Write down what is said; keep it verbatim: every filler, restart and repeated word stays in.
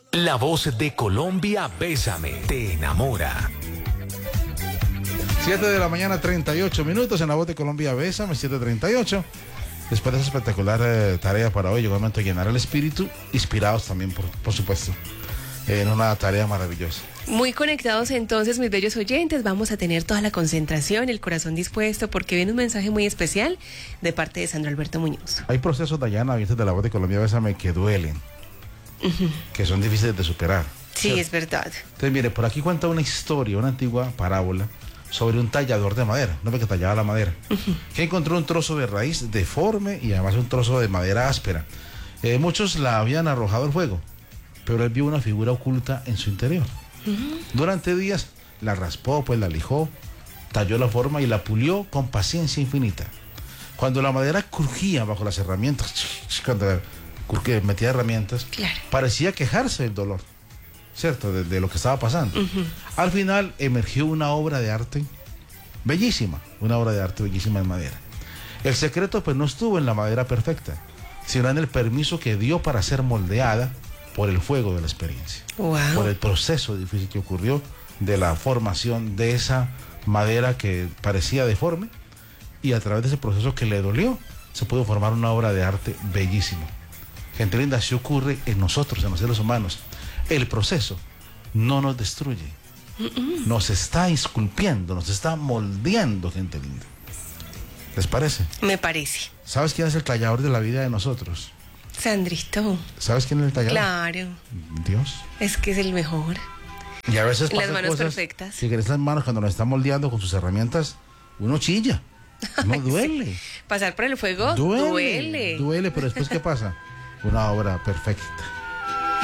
La voz de Colombia, Bésame, te enamora. siete de la mañana, treinta y ocho minutos en La Voz de Colombia, Bésame, siete treinta y ocho. Después de esa espectacular eh, tarea para hoy, llegó el momento de llenar el espíritu, inspirados también, por, por supuesto, en una tarea maravillosa. Muy conectados entonces, mis bellos oyentes, vamos a tener toda la concentración, el corazón dispuesto, porque viene un mensaje muy especial de parte de Sandro Alberto Muñoz. Hay procesos, Dayana, oyentes de La Voz de Colombia, Bésame, que duelen, uh-huh. que son difíciles de superar. Sí, ¿cierto? Es verdad. Entonces, mire, por aquí cuenta una historia, una antigua parábola, sobre un tallador de madera, no ve que tallaba la madera, uh-huh. que encontró un trozo de raíz deforme y además un trozo de madera áspera. Eh, muchos la habían arrojado al fuego, pero él vio una figura oculta en su interior. Uh-huh. Durante días la raspó, pues la lijó, talló la forma y la pulió con paciencia infinita. Cuando la madera crujía bajo las herramientas, cuando metía herramientas, claro. parecía quejarse del dolor, ¿cierto? De, de lo que estaba pasando. Uh-huh. Al final emergió una obra de arte bellísima, una obra de arte bellísima en madera. El secreto pues no estuvo en la madera perfecta, sino en el permiso que dio para ser moldeada por el fuego de la experiencia. Wow. Por el proceso difícil que ocurrió de la formación de esa madera que parecía deforme, y a través de ese proceso que le dolió, se pudo formar una obra de arte bellísima. Gente linda, así ocurre en nosotros, en los seres humanos. El proceso no nos destruye, uh-uh. nos está esculpiendo, nos está moldeando, gente linda. ¿Les parece? Me parece. ¿Sabes quién es el tallador de la vida de nosotros? Sandrito. ¿Sabes quién es el tallador? Claro. Dios. Es que es el mejor. Y a veces las manos cosas, perfectas. Si querés las manos cuando nos está moldeando con sus herramientas, uno chilla. No Ay, duele. Sí. Pasar por el fuego duele. Duele. Duele, pero después ¿qué pasa? Una obra perfecta.